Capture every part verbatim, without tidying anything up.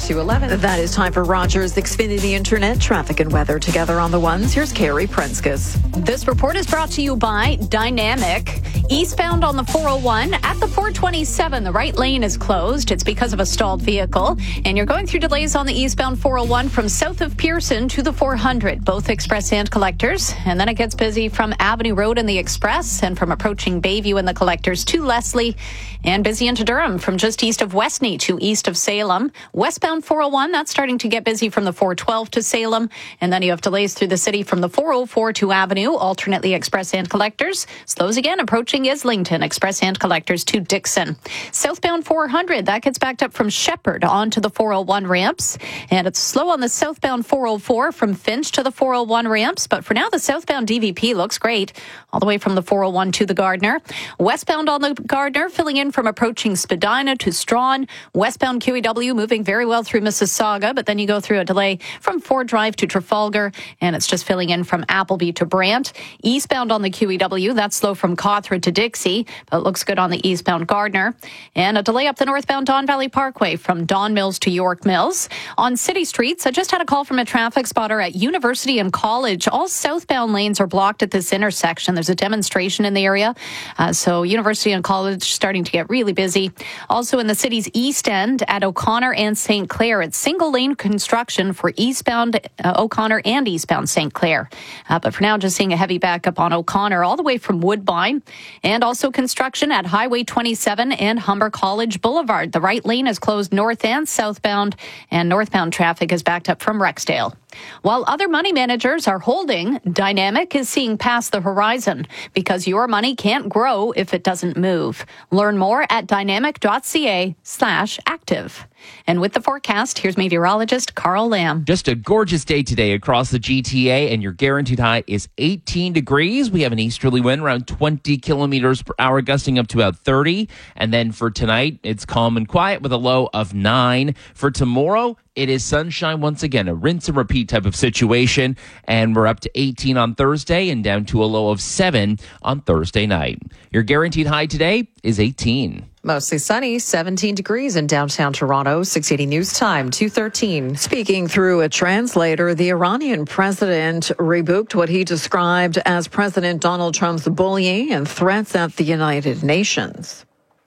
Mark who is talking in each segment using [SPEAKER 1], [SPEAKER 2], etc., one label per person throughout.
[SPEAKER 1] to eleven.
[SPEAKER 2] That is time for Rogers Xfinity Internet traffic and weather together on the ones. Here's Carrie Prenskus.
[SPEAKER 3] This report is brought to you by Dynamic. Eastbound on the four oh one at the four twenty-seven, the right lane is closed. It's because of a stalled vehicle. And you're going through delays on the eastbound four oh one from south of Pearson to the four hundred, both express and collectors. And then it gets busy from Avenue Road in the express and from approaching Bayview in the collectors to Leslie. And busy into Durham from just east of Westney to east of Salem. Westbound four oh one, that's starting to get busy from the four twelve to Salem. And then you have delays through the city from the four oh four to Avenue, alternately express and collectors. Slows again approaching Islington, express and collectors to Dixon. Southbound four hundred, that gets backed up from Shepherd onto the four oh one ramps. And it's slow on the southbound four oh four from Finch to the four oh one ramps. But for now, the southbound D V P looks great all the way from the four oh one to the Gardner. Westbound on the Gardner, filling in from approaching Spadina to Strawn. Westbound Q E W moving very well through Mississauga, but then you go through a delay from Ford Drive to Trafalgar, and it's just filling in from Appleby to Brant. Eastbound on the Q E W, that's slow from Cawthra to Dixie, but it looks good on the eastbound Gardner. And a delay up the northbound Don Valley Parkway from Don Mills to York Mills. On city streets, I just had a call from a traffic spotter at University and College. All southbound lanes are blocked at this intersection. There's a demonstration in the area, uh, so University and College starting to get really busy. Also in the city's east end at O'Connor and Saint Clair, it's single lane construction for eastbound uh, O'Connor and eastbound Saint Clair. Uh, but for now, just seeing a heavy backup on O'Connor all the way from Woodbine, and also construction at Highway twenty-seven and Humber College Boulevard. The right lane is closed north and southbound, and northbound traffic is backed up from Rexdale. While other money managers are holding, Dynamic is seeing past the horizon because your money can't grow if it doesn't move. Learn more at dynamic.ca slash active. And with the forecast, here's meteorologist Carl Lamb.
[SPEAKER 4] Just a gorgeous day today across the G T A, and your guaranteed high is eighteen degrees. We have an easterly wind around twenty kilometers per hour, gusting up to about thirty. And then for tonight, it's calm and quiet with a low of nine. For tomorrow, it is sunshine once again, a rinse and repeat type of situation. And we're up to eighteen on Thursday and down to a low of seven on Thursday night. Your guaranteed high today is eighteen.
[SPEAKER 1] Mostly sunny, seventeen degrees in downtown Toronto. six eighty News Time, two thirteen.
[SPEAKER 2] Speaking through a translator, the Iranian president rebuked what he described as President Donald Trump's bullying and threats at the United Nations.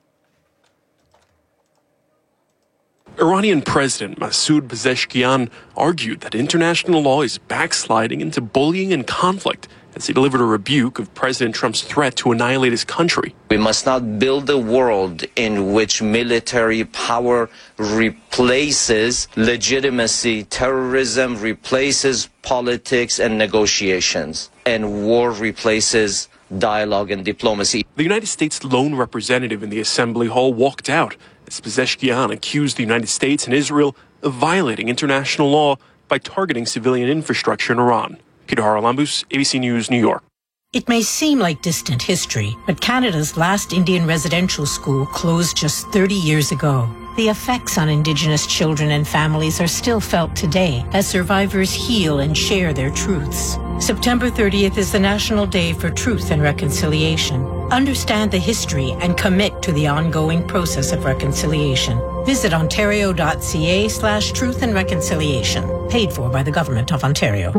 [SPEAKER 5] Iranian President Masoud Pezeshkian argued that international law is backsliding into bullying and conflict as he delivered a rebuke of President Trump's threat to annihilate his country.
[SPEAKER 6] We must not build a world in which military power replaces legitimacy, terrorism replaces politics and negotiations, and war replaces dialogue and diplomacy.
[SPEAKER 5] The United States lone representative in the Assembly Hall walked out as Pezeshkian accused the United States and Israel of violating international law by targeting civilian infrastructure in Iran. Peter Haralambous, A B C News, New York.
[SPEAKER 7] It may seem like distant history, but Canada's last Indian residential school closed just thirty years ago. The effects on Indigenous children and families are still felt today as survivors heal and share their truths. September thirtieth is the National Day for Truth and Reconciliation. Understand the history and commit to the ongoing process of reconciliation. Visit ontario.ca slash truth and reconciliation. Paid for by the Government of Ontario.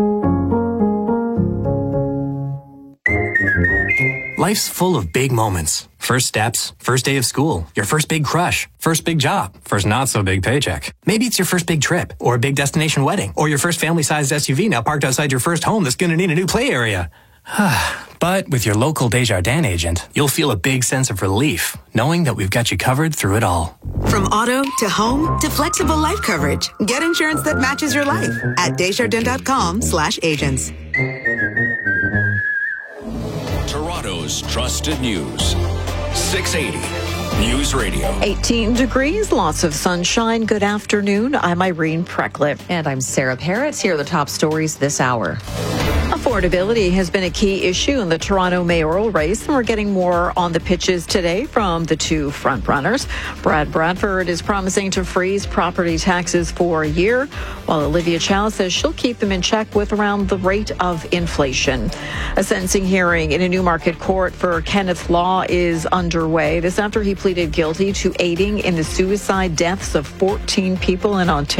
[SPEAKER 8] Life's full of big moments. First steps, first day of school, your first big crush, first big job, first not so big paycheck. Maybe it's your first big trip, or a big destination wedding, or your first family-sized S U V now parked outside your first home that's going to need a new play area. But with your local Desjardins agent, you'll feel a big sense of relief, knowing that we've got you covered through it all.
[SPEAKER 9] From auto to home to flexible life coverage, get insurance that matches your life at Desjardins.com slash agents.
[SPEAKER 10] Toronto's trusted news. six eighty News Radio.
[SPEAKER 2] eighteen degrees, lots of sunshine. Good afternoon. I'm Irene Precklip.
[SPEAKER 1] And I'm Sarah Parrott. Here are the top stories this hour.
[SPEAKER 2] Affordability has been a key issue in the Toronto mayoral race, and we're getting more on the pitches today from the two frontrunners. Brad Bradford is promising to freeze property taxes for a year, while Olivia Chow says she'll keep them in check with around the rate of inflation. A sentencing hearing in a Newmarket court for Kenneth Law is underway. This after he pleaded guilty to aiding in the suicide deaths of fourteen people in Ontario.